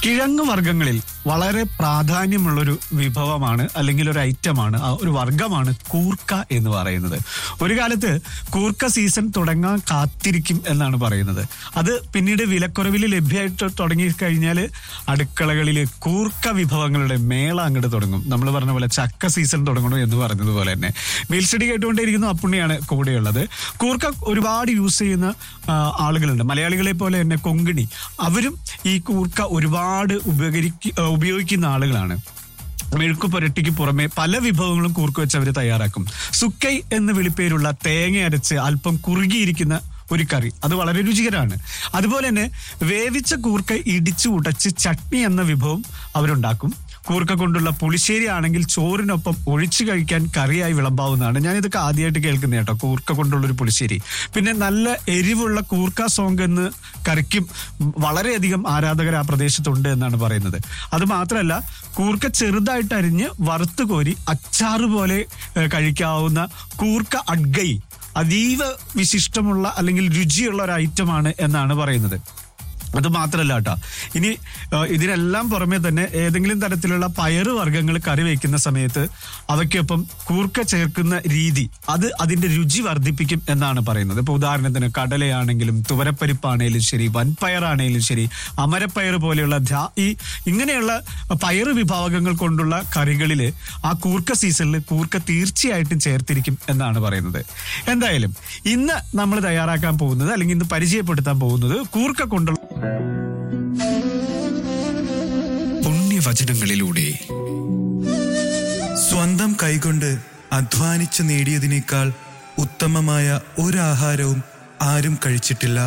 കിഴങ്ങ് വർഗ്ഗങ്ങളിൽ വളരെ പ്രാധാന്യമുള്ളൊരു വിഭവമാണ് അല്ലെങ്കിൽ ഒരു ഐറ്റമാണ്, ഒരു വർഗമാണ് കൂർക്ക എന്ന് പറയുന്നത്. ഒരു കാലത്ത് കൂർക്ക സീസൺ തുടങ്ങാൻ കാത്തിരിക്കും എന്നാണ് പറയുന്നത്. അത് പിന്നീട് വിലക്കുറവിൽ ലഭ്യമായിട്ട് തുടങ്ങിക്കഴിഞ്ഞാൽ അടുക്കളകളിൽ കൂർക്ക വിഭവങ്ങളുടെ മേള അങ്ങോട്ട് തുടങ്ങും. നമ്മൾ പറഞ്ഞ പോലെ ചക്ക സീസൺ തുടങ്ങണോ എന്ന് പറഞ്ഞതുപോലെ തന്നെ. മെയിൽ സ്റ്റഡി കേട്ടുകൊണ്ടേയിരിക്കുന്നു അപ്പുണ്ണിയാണ് കൂടെയുള്ളത്. കൂർക്ക ഒരുപാട് യൂസ് ചെയ്യുന്ന ആളുകളുണ്ട്. മലയാളികളെ പോലെ തന്നെ കൊങ്കിണി, അവരും ഈ കൂർക്ക ഒരുപാട് ഉപയോഗിക്കുന്ന ആളുകളാണ്. മെഴുക്ക് പുരട്ടിക്ക് പുറമെ പല വിഭവങ്ങളും കൂർക്ക വെച്ച് അവർ തയ്യാറാക്കും. സുക്കൈ എന്ന് വിളിപ്പേരുള്ള തേങ്ങ അരച്ച് അല്പം കുറുകിയിരിക്കുന്ന ഒരു കറി, അത് വളരെ രുചികരമാണ്. അതുപോലെ തന്നെ വേവിച്ച കൂർക്ക ഇടിച്ചു ഉടച്ച് ചട്നി എന്ന വിഭവം അവരുണ്ടാക്കും. കൂർക്ക കൊണ്ടുള്ള പുളിശ്ശേരി ആണെങ്കിൽ ചോറിനൊപ്പം ഒഴിച്ചു കഴിക്കാൻ കറിയായി വിളമ്പാവുന്നതാണ്. ഞാനിതൊക്കെ ആദ്യമായിട്ട് കേൾക്കുന്ന കേട്ടോ, കൂർക്ക കൊണ്ടുള്ളൊരു പുളിശ്ശേരി. പിന്നെ നല്ല എരിവുള്ള കൂർക്ക സോങ് എന്ന് കറിക്കും വളരെയധികം ആരാധകർ ആ പ്രദേശത്തുണ്ട് എന്നാണ് പറയുന്നത്. അത് മാത്രമല്ല, കൂർക്ക ചെറുതായിട്ട് അരിഞ്ഞ് വറുത്ത് കോരി അച്ചാറ് പോലെ കഴിക്കാവുന്ന കൂർക്ക അഡ്ഗൈ അതീവ വിശിഷ്ടമുള്ള അല്ലെങ്കിൽ രുചിയുള്ള ഒരു ഐറ്റമാണ് എന്നാണ് പറയുന്നത്. അത് മാത്രല്ല കേട്ടോ, ഇനി ഇതിനെല്ലാം പുറമെ തന്നെ ഏതെങ്കിലും തരത്തിലുള്ള പയറ് വർഗ്ഗങ്ങൾ കറി വയ്ക്കുന്ന സമയത്ത് അവയ്ക്കൊപ്പം കൂർക്ക ചേർക്കുന്ന രീതി അത് അതിന്റെ രുചി വർദ്ധിപ്പിക്കും എന്നാണ് പറയുന്നത്. ഇപ്പൊ ഉദാഹരണത്തിന് കടലയാണെങ്കിലും തുവരപ്പരിപ്പാണേലും ശരി, വൻപയറാണേലും ശരി, അമരപ്പയർ പോലെയുള്ള ഇങ്ങനെയുള്ള പയറ് വിഭാഗങ്ങൾ കൊണ്ടുള്ള കറികളിൽ ആ കൂർക്ക സീസണിൽ കൂർക്ക തീർച്ചയായിട്ടും ചേർത്തിരിക്കും എന്നാണ് പറയുന്നത്. എന്തായാലും ഇന്ന് നമ്മൾ തയ്യാറാക്കാൻ പോകുന്നത് അല്ലെങ്കിൽ ഇന്ന് പരിചയപ്പെടുത്താൻ പോകുന്നത് കൂർക്ക കൊണ്ടുള്ള പുണ്യവചനങ്ങളിലൂടെ സ്വന്തം കൈകൊണ്ട് അധ്വാനിച്ച് നേടിയതിനേക്കാൾ ഉത്തമമായ ഒരാഹാരവും ആരും കഴിച്ചിട്ടില്ല.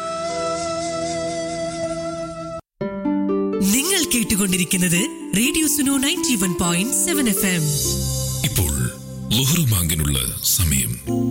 നിങ്ങൾ കേട്ടുകൊണ്ടിരിക്കുന്നത് റേഡിയോ സുനോ 91.7 FM. ഇപ്പോൾ ളുഹ്റുമാങ്കിനുള്ള സമയം.